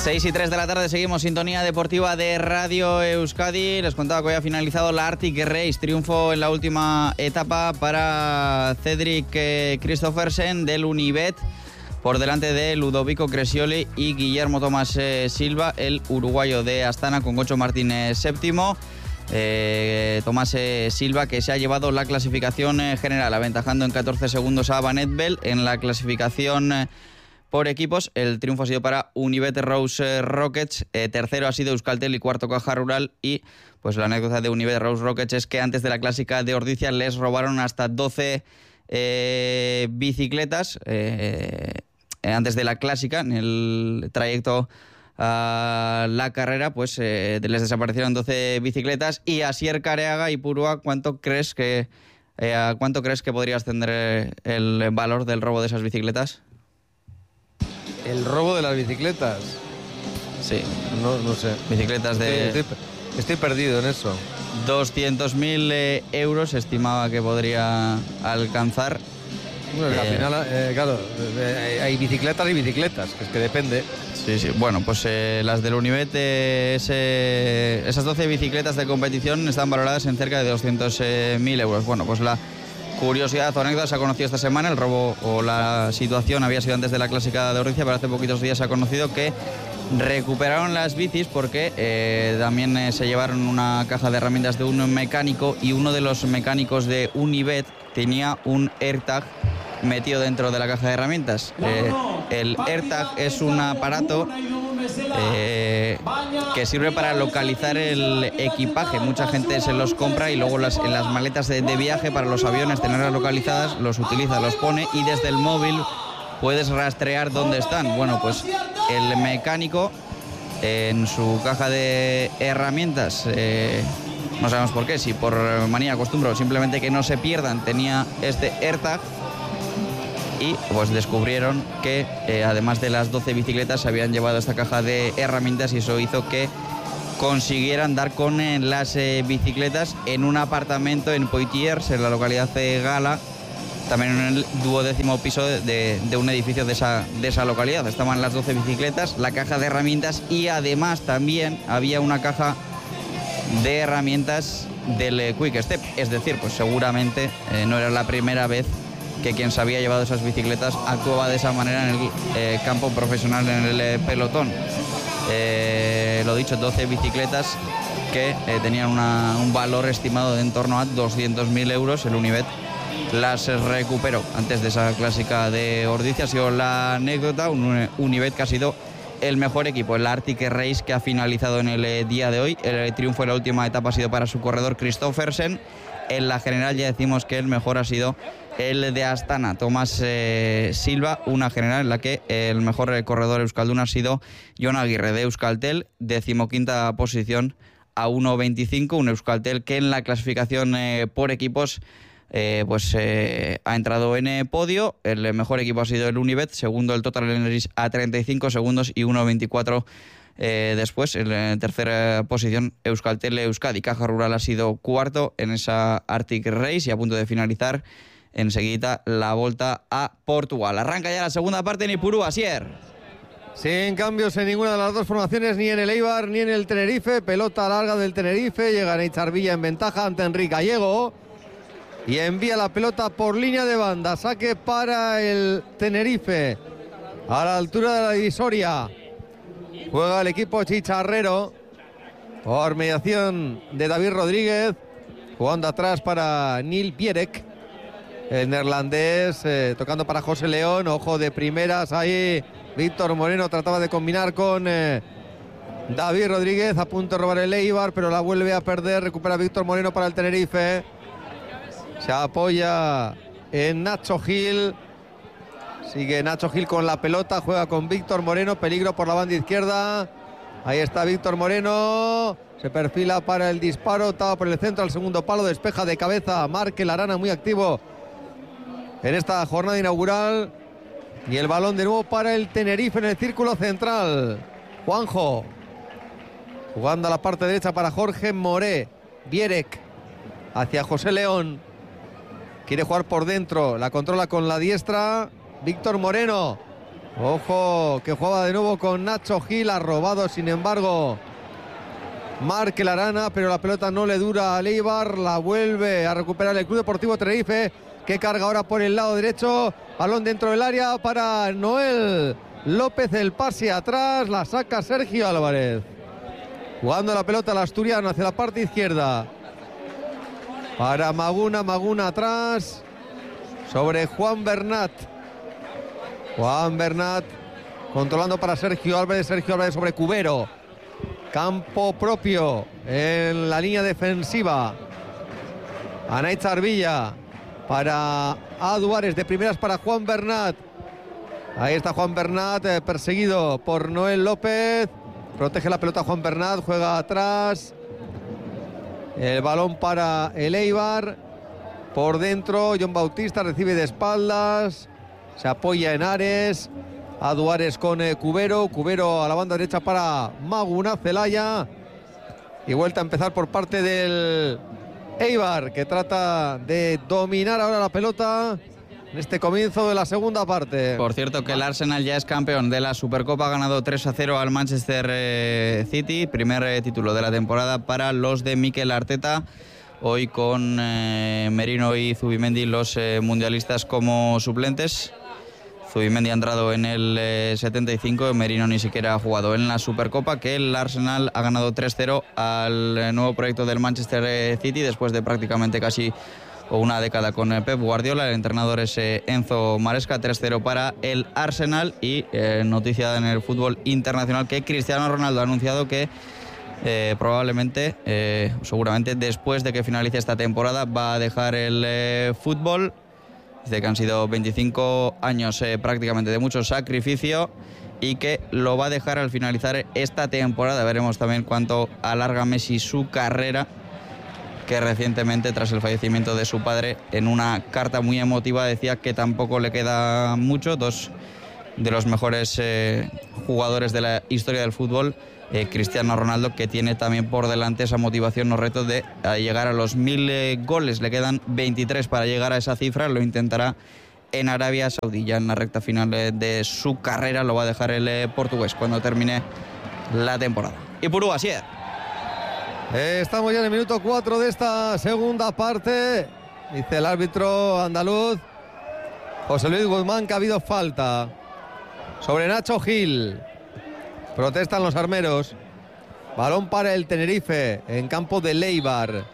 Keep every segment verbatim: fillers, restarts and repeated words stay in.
seis y tres de la tarde, seguimos sintonía deportiva de Radio Euskadi. Les contaba que hoy ha finalizado la Arctic Race, triunfo en la última etapa para Cedric Christophersen del Unibet, por delante de Ludovico Crescioli y Guillermo Tomás eh, Silva, el uruguayo de Astana, con Gocho Martínez séptimo. Eh, Tomás eh, Silva, que se ha llevado la clasificación eh, general, aventajando en catorce segundos a Van Edvel. En la clasificación eh, por equipos, el triunfo ha sido para Unibet Rose Rockets, eh, tercero ha sido Euskaltel y cuarto Caja Rural. Y pues la anécdota de Unibet Rose Rockets es que antes de la clásica de Ordizia les robaron hasta doce eh, bicicletas, eh, antes de la clásica, en el trayecto a la carrera, pues eh, les desaparecieron doce bicicletas. Y Asier Careaga y Purua, ¿cuánto crees que eh, ¿a cuánto crees que podría ascender el valor del robo de esas bicicletas? ¿El robo de las bicicletas? Sí. No, no sé. Bicicletas de... Estoy, estoy, estoy perdido en eso. doscientos mil eh, euros se estimaba que podría alcanzar. Bueno, eh, al final, eh, claro, eh, hay bicicletas y bicicletas, que es que depende. Sí, sí. Bueno, pues eh, las del Unibet, eh, ese, esas doce bicicletas de competición están valoradas en cerca de doscientos mil euros. Bueno, pues la curiosidad o anécdota se ha conocido esta semana. El robo o la situación había sido antes de la clásica de Ordizia, pero hace poquitos días se ha conocido que recuperaron las bicis porque eh, también eh, se llevaron una caja de herramientas de un mecánico, y uno de los mecánicos de Unibet tenía un AirTag metido dentro de la caja de herramientas. Eh, el AirTag es un aparato eh, que sirve para localizar el equipaje. Mucha gente se los compra y luego las, en las maletas de, de viaje para los aviones, tenerlas localizadas, los utiliza, los pone, y desde el móvil puedes rastrear dónde están. Bueno, pues el mecánico en su caja de herramientas, eh, no sabemos por qué, si por manía, costumbre o simplemente que no se pierdan, tenía este AirTag. Y pues descubrieron que eh, además de las doce bicicletas se habían llevado esta caja de herramientas, y eso hizo que consiguieran dar con eh, las eh, bicicletas en un apartamento en Poitiers, en la localidad de Gala, también en el duodécimo piso de, de un edificio de esa, de esa localidad. Estaban las doce bicicletas, la caja de herramientas, y además también había una caja de herramientas del eh, Quick Step. Es decir, pues seguramente eh, no era la primera vez que quien se había llevado esas bicicletas actuaba de esa manera en el eh, campo profesional, en el eh, pelotón. Eh, lo dicho, doce bicicletas que eh, tenían una, un valor estimado de en torno a doscientos mil euros. El Unibet las recuperó antes de esa clásica de Ordizia. Ha sido la anécdota. Un Unibet que ha sido el mejor equipo en la Arctic Race, que ha finalizado en el eh, día de hoy. El triunfo en la última etapa ha sido para su corredor Christophersen. En la general ya decimos que el mejor ha sido el de Astana, Tomás eh, Silva, una general en la que el mejor eh, corredor euskaldun ha sido Jon Aguirre de Euskaltel, decimoquinta posición a uno veinticinco, un Euskaltel que en la clasificación eh, por equipos eh, pues eh, ha entrado en eh, podio. El mejor equipo ha sido el Unibet, segundo el Total Energies a treinta y cinco segundos y uno veinticuatro Eh, después, en la tercera posición, Euskaltel Euskadi. Caja Rural ha sido cuarto en esa Arctic Race, y a punto de finalizar enseguida la Volta a Portugal. Arranca ya la segunda parte en Ipurú, Asier. Sin cambios en ninguna de las dos formaciones, ni en el Eibar ni en el Tenerife. Pelota larga del Tenerife, llega Neitzar Villa en ventaja ante Enrique Gallego y envía la pelota por línea de banda. Saque para el Tenerife a la altura de la divisoria. Juega el equipo chicharrero por mediación de David Rodríguez, jugando atrás para Neil Pierek, el neerlandés, eh, tocando para José León. Ojo de primeras ahí, Víctor Moreno trataba de combinar con eh, David Rodríguez, a punto de robar el Eibar, pero la vuelve a perder. Recupera Víctor Moreno para el Tenerife, se apoya en Nacho Gil. Sigue Nacho Gil con la pelota, juega con Víctor Moreno, peligro por la banda izquierda. Ahí está Víctor Moreno, se perfila para el disparo, estaba por el centro al segundo palo, despeja de cabeza Markel Arana, muy activo en esta jornada inaugural. Y el balón de nuevo para el Tenerife en el círculo central. Juanjo, jugando a la parte derecha para Jorge Moré. Vierek hacia José León, quiere jugar por dentro, la controla con la diestra Víctor Moreno. Ojo, que jugaba de nuevo con Nacho Gil, ha robado sin embargo Marc Larana, pero la pelota no le dura a Eibar, la vuelve a recuperar el Club Deportivo Tenerife, que carga ahora por el lado derecho, balón dentro del área para Noel López, el pase atrás, la saca Sergio Álvarez. Jugando la pelota al asturiano hacia la parte izquierda. Para Maguna, Maguna atrás. Sobre Juan Bernat. Juan Bernat controlando para Sergio Álvarez. Sergio Álvarez sobre Cubero. Campo propio en la línea defensiva. Anaitz Villa para Aduares, de primeras para Juan Bernat. Ahí está Juan Bernat, eh, perseguido por Noel López. Protege la pelota Juan Bernat, juega atrás. El balón para el Eibar. Por dentro, John Bautista recibe de espaldas. Se apoya en Ares. Aduares con eh, Cubero. Cubero a la banda derecha para Maguna Celaya. Y vuelta a empezar por parte del Eibar, que trata de dominar ahora la pelota en este comienzo de la segunda parte. Por cierto, que el Arsenal ya es campeón de la Supercopa, ha ganado tres a cero al Manchester eh, City, primer eh, título de la temporada para los de Mikel Arteta, hoy con eh, Merino y Zubimendi los eh, mundialistas como suplentes. Zubimendi ha entrado en el eh, setenta y cinco, Merino ni siquiera ha jugado en la Supercopa, que el Arsenal ha ganado tres cero al eh, nuevo proyecto del Manchester eh, City, después de prácticamente casi o una década con Pep Guardiola. El entrenador es eh, Enzo Maresca. Tres cero para el Arsenal. Y eh, noticia en el fútbol internacional, que Cristiano Ronaldo ha anunciado que eh, probablemente, eh, seguramente después de que finalice esta temporada, va a dejar el eh, fútbol. Dice que han sido veinticinco años eh, prácticamente de mucho sacrificio y que lo va a dejar al finalizar esta temporada. Veremos también cuánto alarga Messi su carrera, que recientemente, tras el fallecimiento de su padre, en una carta muy emotiva decía que tampoco le queda mucho. Dos de los mejores eh, jugadores de la historia del fútbol, eh, Cristiano Ronaldo, que tiene también por delante esa motivación, los retos de a llegar a los mil eh, goles. Le quedan veintitrés para llegar a esa cifra, lo intentará en Arabia Saudí. Ya en la recta final eh, de su carrera lo va a dejar el eh, portugués cuando termine la temporada. Y Purú, así es. Estamos ya en el minuto cuatro de esta segunda parte. Dice el árbitro andaluz José Luis Guzmán que ha habido falta sobre Nacho Gil. Protestan los armeros. Balón para el Tenerife en campo de Eibar.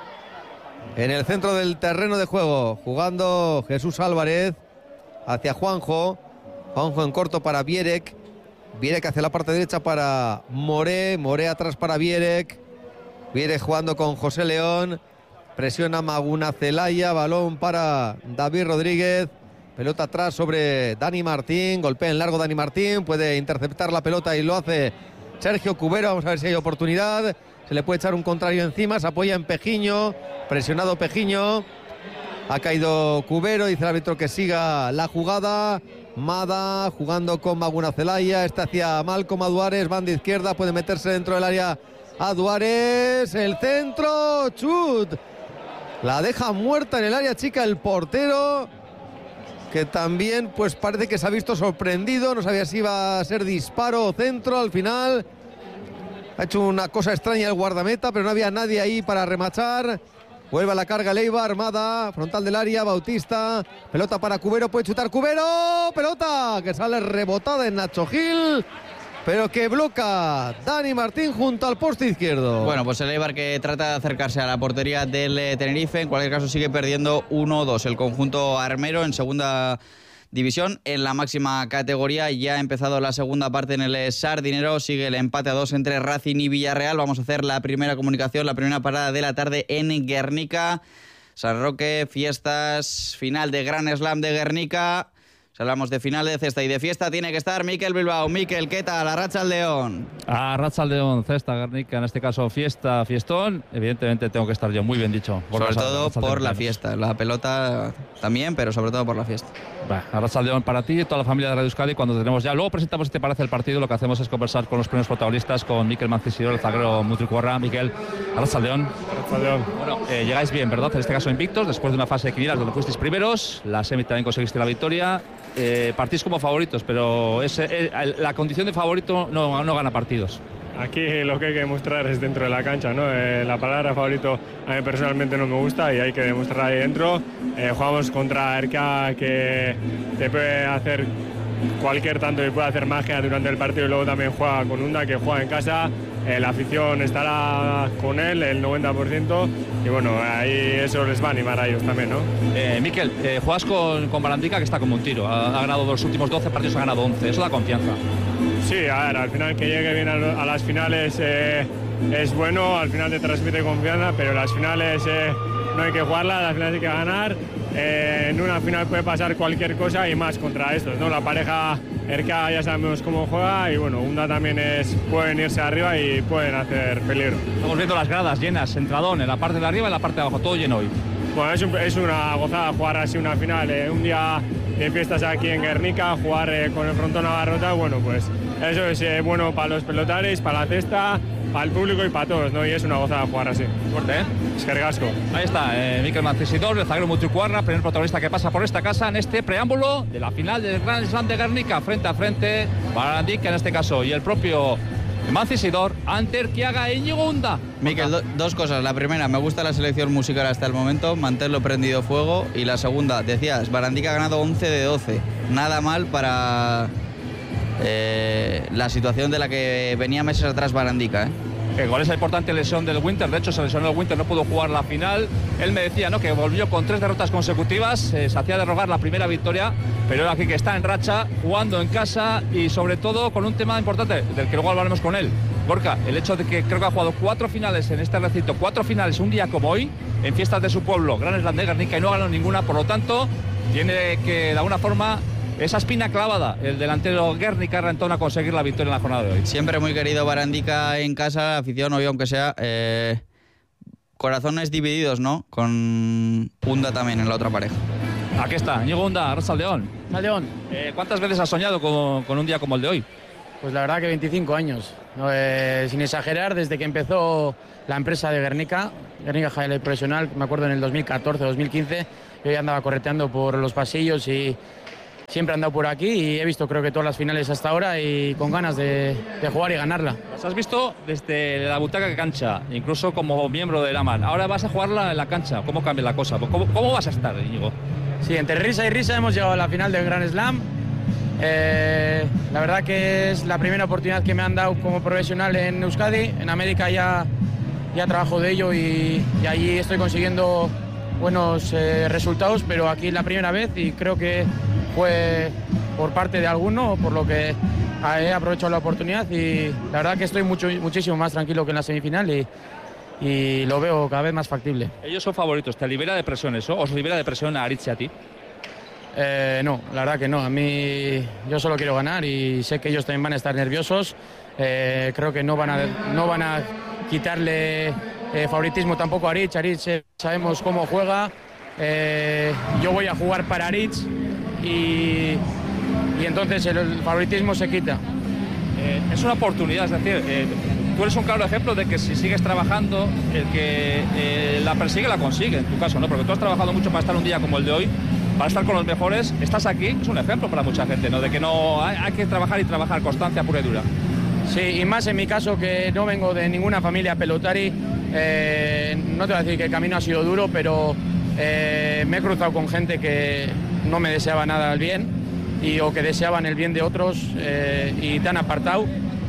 En el centro del terreno de juego, jugando Jesús Álvarez hacia Juanjo. Juanjo en corto para Vierek. Vierek hacia la parte derecha para Moré. Moré atrás para Vierek. Viene jugando con José León. Presiona Maguna Celaya. Balón para David Rodríguez. Pelota atrás sobre Dani Martín. Golpea en largo Dani Martín. Puede interceptar la pelota y lo hace Sergio Cubero. Vamos a ver si hay oportunidad. Se le puede echar un contrario encima. Se apoya en Pejiño. Presionado Pejiño. Ha caído Cubero. Dice el árbitro que siga la jugada. Mada jugando con Maguna Celaya. Está hacia Malcom Aduares. Banda izquierda. Puede meterse dentro del área Aduares, el centro, chut, la deja muerta en el área chica el portero, que también pues parece que se ha visto sorprendido, no sabía si iba a ser disparo o centro. Al final ha hecho una cosa extraña el guardameta, pero no había nadie ahí para remachar. Vuelve a la carga Leiva, Armada, frontal del área, Bautista, pelota para Cubero, puede chutar Cubero, pelota que sale rebotada en Nacho Gil, pero que bloca Dani Martín junto al poste izquierdo. Bueno, pues el Eibar, que trata de acercarse a la portería del Tenerife. En cualquier caso sigue perdiendo uno dos. El conjunto armero en segunda división. En la máxima categoría ya ha empezado la segunda parte en el Sardinero. Sigue el empate a dos entre Racing y Villarreal. Vamos a hacer la primera comunicación, la primera parada de la tarde en Guernica. San Roque, fiestas, final de Gran Slam de Guernica. Si hablamos de final de cesta y de fiesta, tiene que estar Mikel Bilbao. Mikel, ¿qué tal? Arratsaldeon. Arratsaldeon, cesta, Guernica, en este caso fiesta, fiestón. Evidentemente tengo que estar yo, muy bien dicho. Sobre todo por la fiesta, la pelota también, pero sobre todo por la fiesta. Bueno, Arratsaldeon para ti y toda la familia de Radio Euskadi. Cuando tenemos ya, luego presentamos, si te parece, el partido, lo que hacemos es conversar con los primeros protagonistas, con Mikel Mancisidor, el zaguero Mutricuarra. Mikel, Arratsaldeon. Arratsaldeon. Bueno, eh, llegáis bien, ¿verdad? En este caso invictos, después de una fase de quinielas donde fuisteis primeros. La semi también conseguiste la victoria. eh, partís como favoritos, pero ese, eh, la condición de favorito no, no gana partidos. Aquí lo que hay que demostrar es dentro de la cancha, ¿no? Eh, la palabra favorito a mí personalmente no me gusta y hay que demostrar ahí dentro. Eh, jugamos contra Erka, que te puede hacer cualquier tanto y puede hacer magia durante el partido, y luego también juega con Unda, que juega en casa. Eh, la afición estará con él el noventa por ciento y bueno, ahí eso les va a animar a ellos también, ¿no? Eh, Miquel, eh, juegas con, con Barandica, que está como un tiro. Ha, ha ganado los últimos doce partidos, ha ganado once. Eso da confianza. Sí, a ver, al final que llegue bien a, a las finales eh, es bueno, al final te transmite confianza, pero las finales eh, no hay que jugarlas, las finales hay que ganar. Eh, en una final puede pasar cualquier cosa y más contra estos, ¿no? La pareja Erka ya sabemos cómo juega y bueno, Unda también es, pueden irse arriba y pueden hacer peligro. Estamos viendo las gradas llenas, entradón, en la parte de arriba y en la parte de abajo, todo lleno hoy. Bueno, es, un, es una gozada jugar así una final, eh, un día de fiestas aquí en Guernica, jugar eh, con el frontón Navarrota, bueno, pues eso es eh, bueno para los pelotaris, para la cesta, para el público y para todos, ¿no? Y es una gozada jugar así. Fuerte, ¿eh? Eskergasco. Ahí está, eh, Mikel Mancisidor, el zaguero Mutricuarra, primer protagonista que pasa por esta casa en este preámbulo de la final del Grand Slam de Guernica, frente a frente, Barandica en este caso, y el propio Mancisidor ante Erquiaga e Íñigo Unda. Miquel, do, dos cosas. La primera, me gusta la selección musical hasta el momento, mantenerlo prendido fuego. Y la segunda, decías, Barandica ha ganado once de doce. Nada mal para eh, la situación de la que venía meses atrás Barandica, ¿eh? Eh, con esa importante lesión del Winter, de hecho se lesionó el Winter, no pudo jugar la final. Él me decía, ¿no?, que volvió con tres derrotas consecutivas, eh, se hacía de rogar la primera victoria, pero aquí que está en racha, jugando en casa y sobre todo con un tema importante, del que luego hablaremos con él. Gorka, el hecho de que creo que ha jugado cuatro finales en este recinto, cuatro finales un día como hoy, en fiestas de su pueblo, Grand Slam de Guernica, y no ha ganado ninguna, por lo tanto, tiene que de alguna forma esa espina clavada, el delantero Guernica Rentón, a conseguir la victoria en la jornada de hoy. Siempre muy querido Barandica en casa, la afición, hoy aunque sea, eh, corazones divididos, ¿no? Con Unda también en la otra pareja. Aquí está, Íñigo Unda, Arrassaldeón. Saldeón. Eh, ¿Cuántas veces has soñado con, con un día como el de hoy? Pues la verdad que veinticinco años, ¿no? Eh, sin exagerar, desde que empezó la empresa de Guernica, Guernica Highlight Profesional, me acuerdo en el dos mil catorce, dos mil quince, yo ya andaba correteando por los pasillos y siempre he andado por aquí y he visto creo que todas las finales hasta ahora y con ganas de, de jugar y ganarla. Las has visto desde la butaca de cancha, incluso como miembro del AMAN. Ahora vas a jugarla en la cancha. ¿Cómo cambia la cosa? ¿Cómo, cómo vas a estar, Íñigo? Sí, entre risa y risa hemos llegado a la final del Grand Slam. Eh, la verdad que es la primera oportunidad que me han dado como profesional en Euskadi. En América ya, ya trabajo de ello y, y allí estoy consiguiendo buenos eh, resultados, pero aquí es la primera vez y creo que fue por parte de alguno, por lo que he aprovechado la oportunidad y la verdad que estoy mucho, muchísimo más tranquilo que en la semifinal y, y lo veo cada vez más factible. Ellos son favoritos, ¿te libera de presión eso? ¿Os libera de presión a Aritz y a ti? Eh, no, la verdad que no, a mí yo solo quiero ganar y sé que ellos también van a estar nerviosos, eh, creo que no van a, no van a quitarle eh, favoritismo tampoco a Aritz, Aritz eh, sabemos cómo juega, eh, yo voy a jugar para Aritz y, y entonces el, el favoritismo se quita. Eh, es una oportunidad, es decir, eh, tú eres un claro ejemplo de que si sigues trabajando, el que eh, la persigue la consigue, en tu caso, ¿no? Porque tú has trabajado mucho para estar un día como el de hoy, para estar con los mejores, estás aquí, es un ejemplo para mucha gente, ¿no? De que no hay, hay que trabajar y trabajar, constancia pura y dura. Sí, y más en mi caso que no vengo de ninguna familia pelotari, eh, no te voy a decir que el camino ha sido duro, pero eh, me he cruzado con gente que no me deseaba nada el bien y, o que deseaban el bien de otros eh, y te han apartado.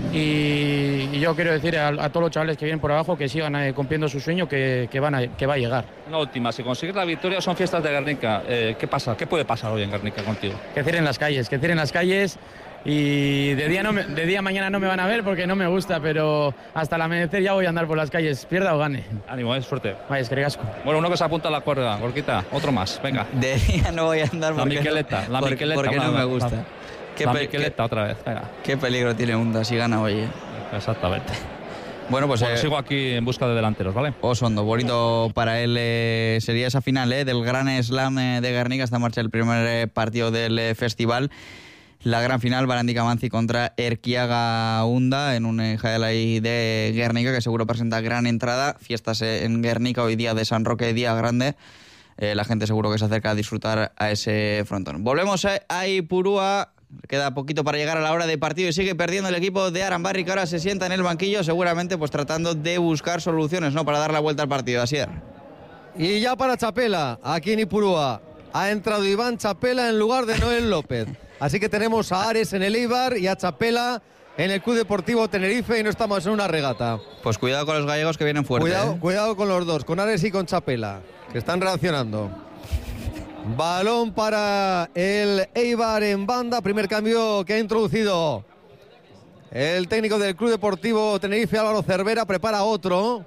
Y, y yo quiero decir a, a todos los chavales que vienen por abajo que sigan eh, cumpliendo su sueño, que, que, van a, que va a llegar. Una última, si consigues la victoria son fiestas de Guernica, eh, ¿qué pasa? ¿Qué puede pasar hoy en Guernica contigo? Que cierren las calles, que cierren las calles y de día, no me, de día mañana no me van a ver porque no me gusta, pero hasta el amanecer ya voy a andar por las calles, pierda o gane. Ánimo, es fuerte. Vaya, es que regasco. Bueno, uno que se apunta a la cuerda, Gorquita, otro más, venga. De día no voy a andar la porque, Miqueleta, no, la porque, Miqueleta, porque no me gusta. La, Qué la pe- Miqueleta qué, otra vez, venga. Qué peligro tiene Unda si gana hoy, ¿eh? Exactamente. Bueno, pues bueno, eh, sigo aquí en busca de delanteros, ¿vale? Osondo, bonito para él eh, sería esa final eh, del Gran Slam eh, de Guernica. Está en marcha el primer eh, partido del eh, festival. La gran final, Barandica Manzi contra Erquiaga Unda en un eh, highlight de Guernica que seguro presenta gran entrada. Fiestas eh, en Guernica hoy día de San Roque, día grande. eh, la gente seguro que se acerca a disfrutar a ese frontón. Volvemos a, a Ipurúa. Queda poquito para llegar a la hora de partido y sigue perdiendo el equipo de Arambarri, que ahora se sienta en el banquillo, seguramente pues tratando de buscar soluciones, ¿no?, para dar la vuelta al partido. Así es. Y ya para Chapela, aquí en Ipurúa, ha entrado Iván Chapela en lugar de Noel López. Así que tenemos a Ares en el Eibar y a Chapela en el Club Deportivo Tenerife y no estamos en una regata. Pues cuidado con los gallegos que vienen fuertes. Cuidado, ¿eh? cuidado con los dos, con Ares y con Chapela, que están reaccionando. Balón para el Eibar en banda, primer cambio que ha introducido el técnico del Club Deportivo Tenerife, Álvaro Cervera, prepara otro.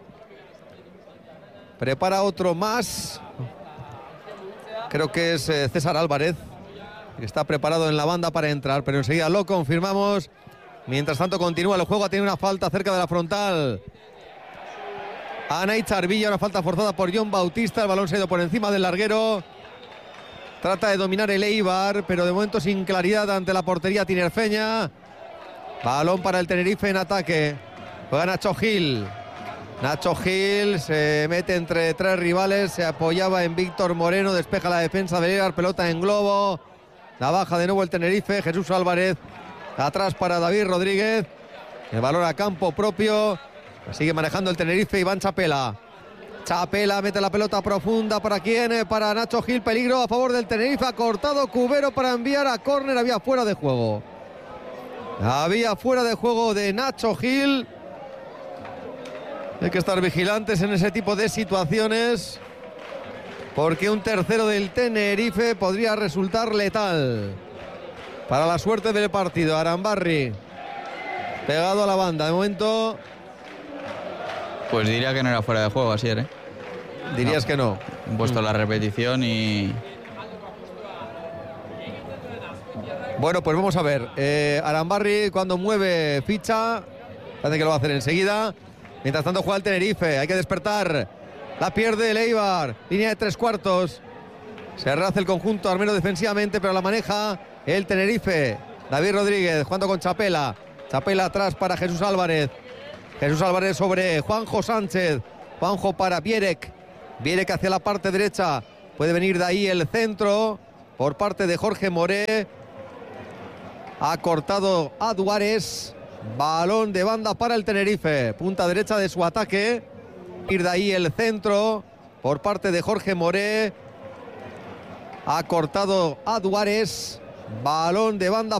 Prepara otro más. Creo que es eh, César Álvarez, que está preparado en la banda para entrar, pero enseguida lo confirmamos. Mientras tanto continúa el juego, ha tenido una falta cerca de la frontal a Naichar Villa, una falta forzada por John Bautista, el balón se ha ido por encima del larguero. Trata de dominar el Eibar, pero de momento sin claridad ante la portería tinerfeña. Balón para el Tenerife en ataque. Juega Nacho Gil. Nacho Gil se mete entre tres rivales, se apoyaba en Víctor Moreno, despeja la defensa del Eibar, pelota en globo. La baja de nuevo el Tenerife, Jesús Álvarez. Atrás para David Rodríguez. El balón a campo propio. Sigue manejando el Tenerife, Iván Chapela. Chapela mete la pelota profunda. ¿Para quién? Para Nacho Gil. Peligro a favor del Tenerife. Ha cortado Cubero para enviar a córner. Había fuera de juego. Había fuera de juego de Nacho Gil. Hay que estar vigilantes en ese tipo de situaciones, porque un tercero del Tenerife podría resultar letal para la suerte del partido. Arambarri pegado a la banda. De momento... Pues diría que no era fuera de juego, así ¿eh? Dirías no. que no. Han puesto la repetición y... Bueno, pues vamos a ver. Eh, Arambarri cuando mueve ficha, parece que lo va a hacer enseguida. Mientras tanto juega el Tenerife, hay que despertar. La pierde el Eibar, línea de tres cuartos. Se rehace el conjunto armero defensivamente, pero la maneja el Tenerife. David Rodríguez jugando con Chapela. Chapela atrás para Jesús Álvarez. Jesús Álvarez sobre Juanjo Sánchez. Juanjo para Bierek. Bierek hacia la parte derecha. Puede venir de ahí el centro por parte de Jorge Moré. Ha cortado a Duárez. Balón de banda para el Tenerife. Punta derecha de su ataque. Ir de ahí el centro por parte de Jorge Moré. Ha cortado a Duárez. Balón de banda